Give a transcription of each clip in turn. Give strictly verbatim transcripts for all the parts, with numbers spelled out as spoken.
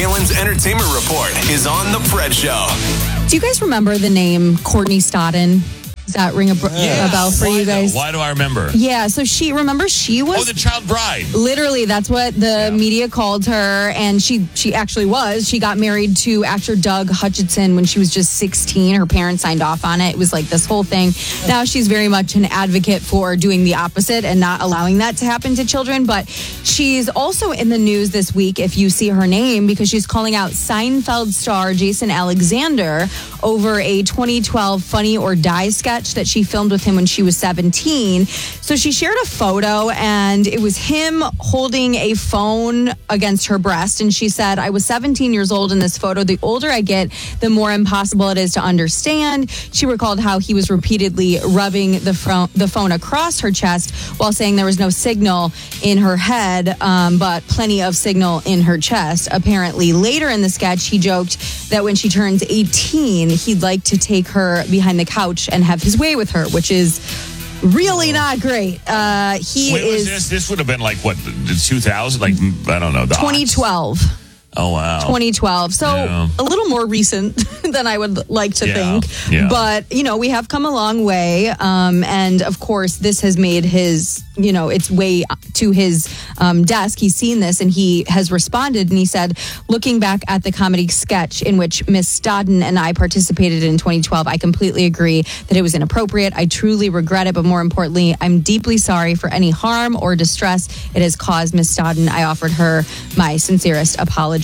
Kalen's Entertainment Report is on The Fred Show. Do you guys remember the name Courtney Stodden? Does that ring a, br- yes. a bell for Why you guys? Though? Why do I remember? Yeah, so she, remember she was... Oh, the child bride. Literally, that's what the yeah. media called her, and she she actually was. She got married to actor Doug Hutchinson when she was just sixteen. Her parents signed off on it. It was like this whole thing. Now she's very much an advocate for doing the opposite and not allowing that to happen to children, but she's also in the news this week, if you see her name, because she's calling out Seinfeld star Jason Alexander over a twenty twelve Funny or Die sketch that she filmed with him when she was seventeen. So she shared a photo, and it was him holding a phone against her breast. And she said, I was seventeen years old in this photo. The older I get, the more impossible it is to understand. She recalled how he was repeatedly rubbing the, fro- the phone across her chest while saying there was no signal in her head, um, but plenty of signal in her chest. Apparently, later in the sketch, he joked that when she turns eighteen, he'd like to take her behind the couch and have his way with her, which is really not great. Uh, he When is was this? This would have been like what, two thousand? Like I don't know. The twenty twelve. Aughts. Oh wow. twenty twelve. So yeah. a little more recent than I would like to yeah. think. Yeah. But, you know, we have come a long way. Um, and of course, this has made his, you know, its way to his um, desk. He's seen this and he has responded. And he said, looking back at the comedy sketch in which Miss Stodden and I participated in twenty twelve, I completely agree that it was inappropriate. I truly regret it. But more importantly, I'm deeply sorry for any harm or distress it has caused Miss Stodden. I offered her my sincerest apologies.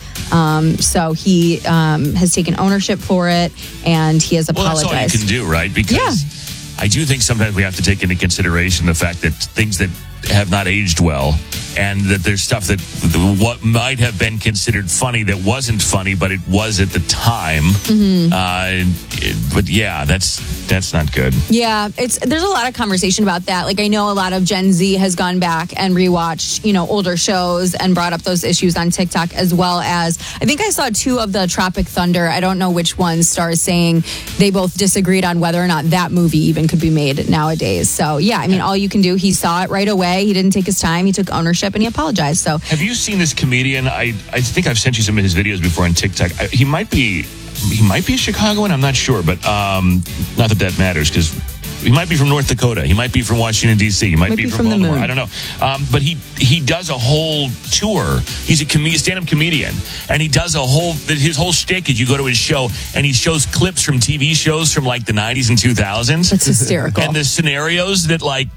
Um, so he um, has taken ownership for it, and he has apologized. Well, that's all you can do, right? Because yeah. I do think sometimes we have to take into consideration the fact that things that have not aged well, and that there's stuff that what might have been considered funny that wasn't funny, but it was at the time. Mm-hmm. Uh, it, but yeah, that's that's not good. Yeah, it's there's a lot of conversation about that. Like I know a lot of Gen Z has gone back and rewatched, you know, older shows and brought up those issues on TikTok, as well as I think I saw two of the Tropic Thunder. I don't know which one stars saying they both disagreed on whether or not that movie even could be made nowadays. So yeah, I mean, all you can do. He saw it right away. He didn't take his time. He took ownership and he apologized. So, have you seen this comedian? I I think I've sent you some of his videos before on TikTok. I, he might be he might be a Chicagoan. I'm not sure, but um, not that that matters because he might be from North Dakota. He might be from Washington D C. He might, might be, be from, from Baltimore. I don't know. Um, but he he does a whole tour. He's a com- stand-up comedian, and he does a whole. His whole shtick is you go to his show and he shows clips from T V shows from like the nineties and two thousands. That's hysterical. And the scenarios that like.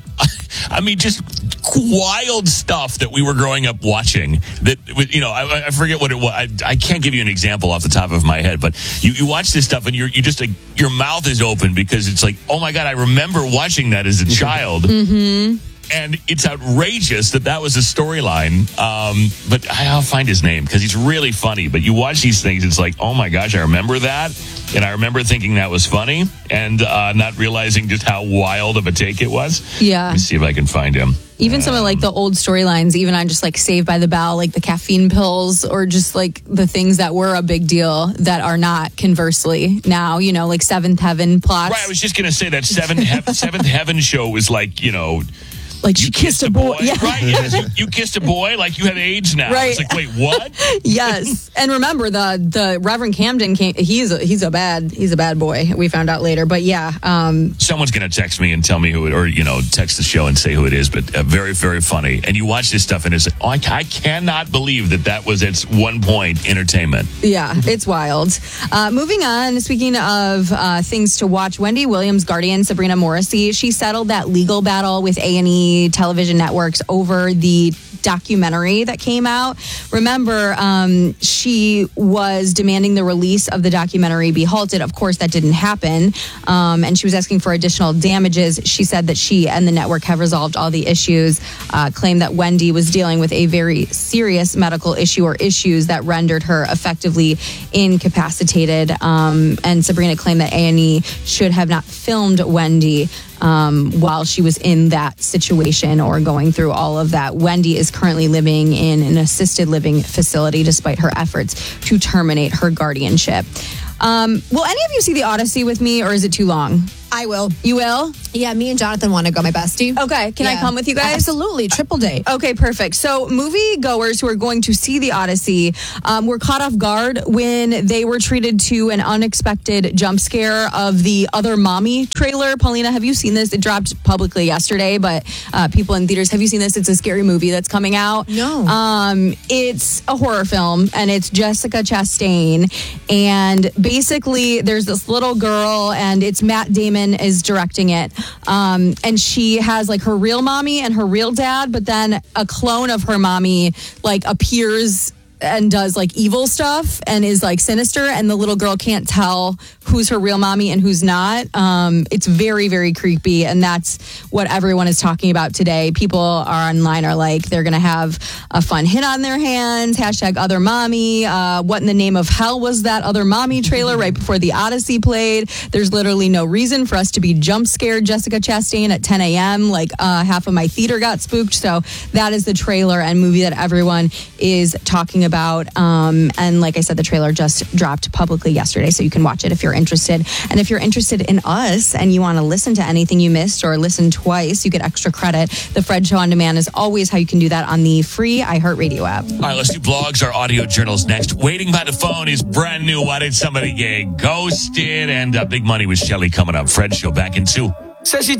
I mean, just wild stuff that we were growing up watching. That, you know, I, I forget what it was. I, I can't give you an example off the top of my head, but you, you watch this stuff and you're you just like your mouth is open because it's like, oh my God, I remember watching that as a child. Mm-hmm. And it's outrageous that that was a storyline. Um, but I'll find his name because he's really funny. But you watch these things, it's like, oh my gosh, I remember that. And I remember thinking that was funny and uh, not realizing just how wild of a take it was. Yeah. Let me see if I can find him. Even um, some of like the old storylines, even on just like Saved by the Bell, like the caffeine pills, or just like the things that were a big deal that are not conversely now, you know, like Seventh Heaven plots. Right, I was just going to say that Seventh, he- Seventh Heaven show was like, you know... Like she kissed, kissed a boy. boy. Yeah. Right, yes. You, you kissed a boy like you have AIDS now. Right. It's like, wait, what? Yes. And remember the the Reverend Camden came he's a, he's a bad he's a bad boy. We found out later. But yeah, um, someone's going to text me and tell me who it, or you know, text the show and say who it is, but uh, very very funny. And you watch this stuff and it's like, oh, I, I cannot believe that that was at one point entertainment. Yeah, it's wild. Uh, moving on, speaking of uh, things to watch, Wendy Williams' guardian Sabrina Morrissey, she settled that legal battle with A and E television networks over the documentary that came out. Remember, um, she was demanding the release of the documentary be halted. Of course, that didn't happen. Um, and she was asking for additional damages. She said that she and the network have resolved all the issues, uh, claimed that Wendy was dealing with a very serious medical issue or issues that rendered her effectively incapacitated. Um, and Sabrina claimed that A and E should have not filmed Wendy Um, while she was in that situation or going through all of that. Wendy is currently living in an assisted living facility despite her efforts to terminate her guardianship. Um, will any of you see The Odyssey with me, or is it too long? I will. You will? Yeah, me and Jonathan want to go, my bestie. Okay, can I Yeah. come with you guys? Absolutely, triple date. Okay, perfect. So, movie goers who are going to see the Odyssey um, were caught off guard when they were treated to an unexpected jump scare of the Other Mommy trailer. Paulina, have you seen this? It dropped publicly yesterday, but uh, people in theaters, have you seen this? It's a scary movie that's coming out. No. Um, it's a horror film, and it's Jessica Chastain. And basically, there's this little girl, and it's Matt Damon is directing it. Um, and she has like her real mommy and her real dad, but then a clone of her mommy like appears and does like evil stuff and is like sinister, and the little girl can't tell who's her real mommy and who's not. Um, it's very, very creepy, and that's what everyone is talking about today. People are online are like, they're going to have a fun hit on their hands, hashtag Other Mommy. Uh, what in the name of hell was that Other Mommy trailer right before the Odyssey played? There's literally no reason for us to be jump scared Jessica Chastain at ten a.m. Like uh, half of my theater got spooked. So that is the trailer and movie that everyone is talking about. About um, and like I said, the trailer just dropped publicly yesterday, so you can watch it if you're interested. And if you're interested in us and you want to listen to anything you missed or listen twice, you get extra credit. The Fred Show on Demand is always how you can do that on the free iHeartRadio app. All right, let's do blogs or audio journals next. Waiting by the phone is brand new. Why did somebody get ghosted? And uh, big money with Shelly coming up. Fred Show back in two. Says she